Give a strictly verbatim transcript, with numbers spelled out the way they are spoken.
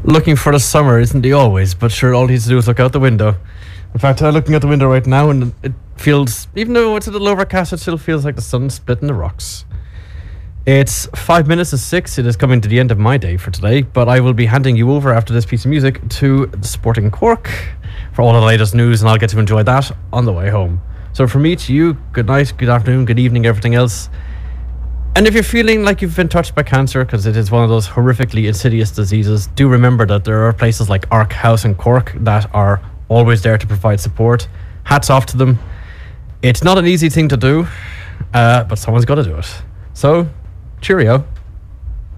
Looking for the summer, isn't he always? But sure, all he needs to do is look out the window. In fact, I'm looking out the window right now, and it feels, even though it's a little overcast, it still feels like the sun's splitting the rocks. It's five minutes to six. It is coming to the end of my day for today, but I will be handing you over after this piece of music to the Sporting Cork for all of the latest news, and I'll get to enjoy that on the way home. So from me to you, good night, good afternoon, good evening, everything else. And if you're feeling like you've been touched by cancer, because it is one of those horrifically insidious diseases, do remember that there are places like Ark House in Cork that are always there to provide support. Hats off to them. It's not an easy thing to do, uh, but someone's got to do it. So, cheerio.